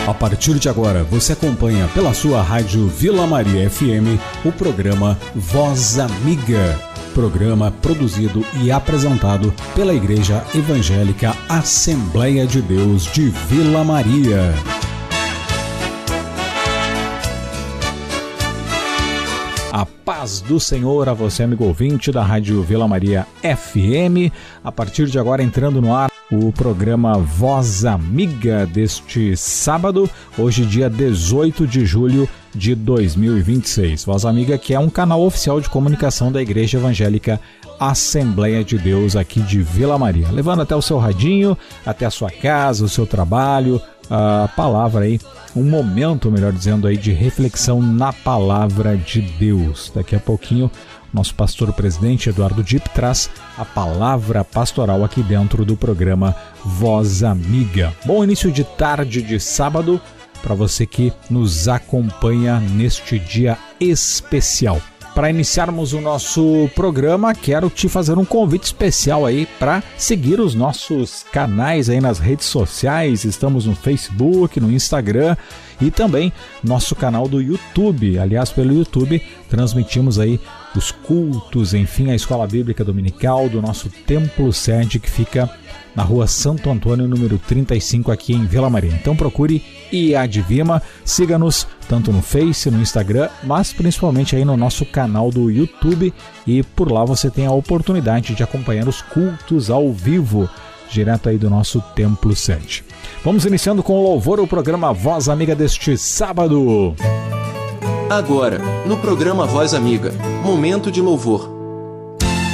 A partir de agora, você acompanha pela sua rádio Vila Maria FM o programa Voz Amiga. Programa produzido e apresentado pela Igreja Evangélica Assembleia de Deus de Vila Maria. A paz do Senhor a você, amigo ouvinte da Rádio Vila Maria FM. A partir de agora, entrando no ar o programa Voz Amiga deste sábado, hoje dia 18 de julho de 2026. Voz Amiga, que é um canal oficial de comunicação da Igreja Evangélica Assembleia de Deus aqui de Vila Maria, levando até o seu radinho, até a sua casa, o seu trabalho, a palavra aí, um momento, melhor dizendo, aí de reflexão na palavra de Deus. Daqui a pouquinho, nosso pastor presidente Eduardo Dipp traz a palavra pastoral aqui dentro do programa Voz Amiga. Bom início de tarde de sábado para você que nos acompanha neste dia especial. Para iniciarmos o nosso programa, quero te fazer um convite especial aí para seguir os nossos canais aí nas redes sociais. Estamos no Facebook, no Instagram e também nosso canal do YouTube. Aliás, pelo YouTube transmitimos aí os cultos, enfim, a Escola Bíblica Dominical do nosso Templo Sede, que fica na rua Santo Antônio, número 35, aqui em Vila Maria. Então procure IAD Vima, siga-nos tanto no Face, no Instagram, mas principalmente aí no nosso canal do YouTube, e por lá você tem a oportunidade de acompanhar os cultos ao vivo, direto aí do nosso Templo Sede. Vamos iniciando com louvor o programa Voz Amiga deste sábado. Agora, no programa Voz Amiga, momento de louvor.